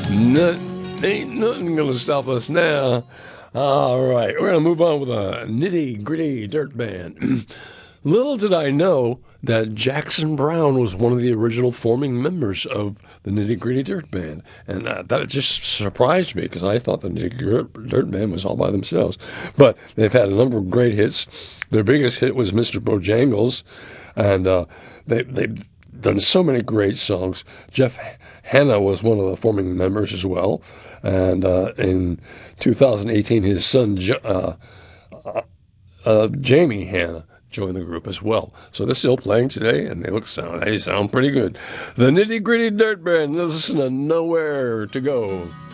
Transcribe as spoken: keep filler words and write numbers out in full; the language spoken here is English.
Nut, ain't nothing gonna stop us now. All right, we're gonna move on with a nitty gritty dirt band. Little did I know that Jackson Brown was one of the original forming members of the Nitty Gritty Dirt Band. And uh, that just surprised me because I thought the Nitty Gritty Dirt Band was all by themselves. But they've had a number of great hits. Their biggest hit was Mister Bojangles. And uh, they, they've done so many great songs. Jeff Hanna was one of the forming members as well. And uh, in two thousand eighteen, his son, uh, uh, uh, Jamie Hanna, joined the group as well. So they're still playing today, and they look sound they sound pretty good. The Nitty Gritty Dirt Band. Listen to Nowhere to Go.